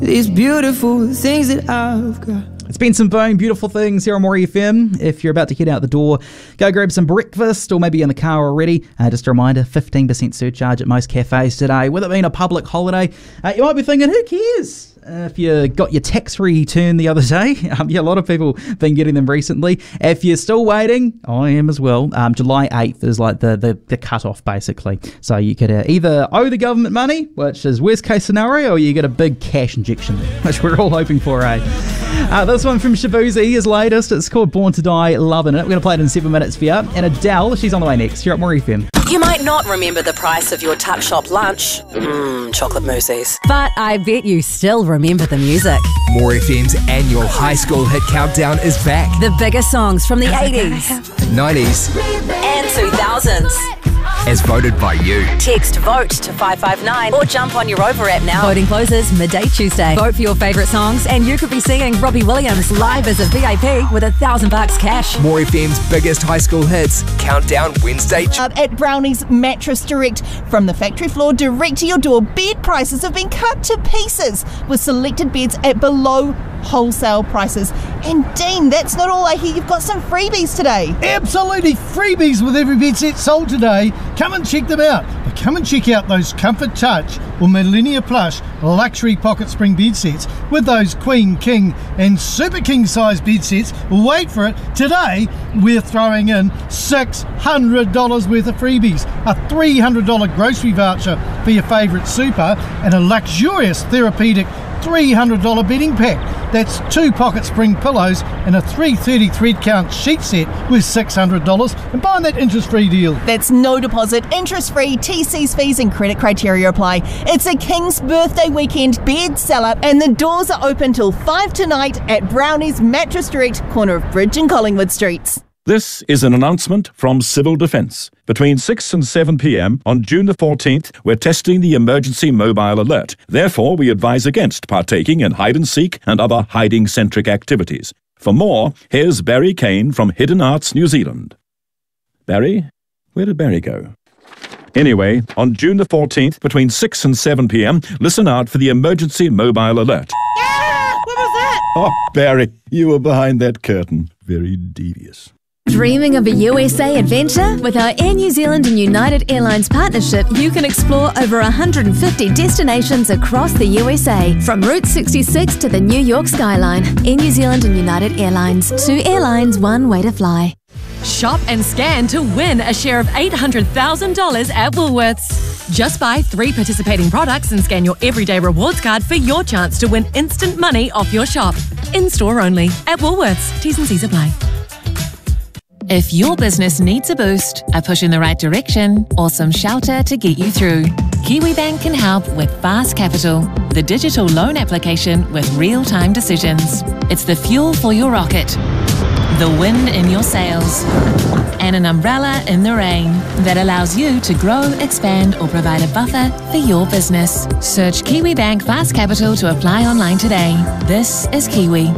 These beautiful things that I've got. It's Benson Boone, Beautiful Things here on More FM. If you're about to head out the door, go grab some breakfast or maybe in the car already. Just a reminder, 15% surcharge at most cafes today. With it being a public holiday, you might be thinking, who cares? If you got your tax return the other day, a lot of people have been getting them recently. If you're still waiting, I am as well. July 8th is like the cut-off, basically. So you could either owe the government money, which is worst case scenario, or you get a big cash injection, which we're all hoping for, This one from Shabuzi is latest. It's called Born to Die, loving it. We're going to play it in 7 minutes for you. And Adele, she's on the way next. You're at More FM. You might not remember the price of your tuck shop lunch. Chocolate mousses. But I bet you still remember the music. More FM's annual high school hit countdown is back. The biggest songs from the 80s, 90s And 2000s. as voted by you. Text VOTE to 559 or jump on your Rover app now. Voting closes midday Tuesday. Vote for your favourite songs and you could be seeing Robbie Williams live as a VIP with $1,000 cash. More FM's biggest high school hits countdown Wednesday. Up at Brownie's Mattress Direct. From the factory floor direct to your door, bed prices have been cut to pieces with selected beds at below wholesale prices. And Dean, that's not all. I hear you've got some freebies today. Absolutely freebies with every bed set sold today. Come and check them out. But come and check out those Comfort Touch or Millennia Plush luxury pocket spring bed sets with those Queen, King and Super King size bed sets. Wait for it. Today we're throwing in $600 worth of freebies, a $300 grocery voucher for your favourite super and a luxurious therapeutic $300 bedding pack. That's 2 pocket spring pillows and a 330 thread count sheet set with $600 and buying that interest-free deal. That's no deposit, interest-free, TC's fees and credit criteria apply. It's a King's birthday weekend bed seller and the doors are open till 5 tonight at Brownie's Mattress Direct, corner of Bridge and Collingwood Streets. This is an announcement from Civil Defence. Between 6 and 7 p.m. on June the 14th, we're testing the emergency mobile alert. Therefore, we advise against partaking in hide-and-seek and other hiding-centric activities. For more, here's Barry Kane from Hidden Arts New Zealand. Barry? Where did Barry go? Anyway, on June the 14th, between 6 and 7 p.m, listen out for the emergency mobile alert. What was that? Oh, Barry, you were behind that curtain. Very devious. Dreaming of a USA adventure? With our Air New Zealand and United Airlines partnership, you can explore over 150 destinations across the USA. From Route 66 to the New York skyline. Air New Zealand and United Airlines. 2 airlines, 1 way to fly. Shop and scan to win a share of $800,000 at Woolworths. Just buy 3 participating products and scan your everyday rewards card for your chance to win instant money off your shop. In-store only at Woolworths. T's and C's apply. If your business needs a boost, a push in the right direction, or some shelter to get you through, Kiwibank can help with Fast Capital, the digital loan application with real-time decisions. It's the fuel for your rocket, the wind in your sails, and an umbrella in the rain that allows you to grow, expand, or provide a buffer for your business. Search Kiwibank Fast Capital to apply online today. This is Kiwi.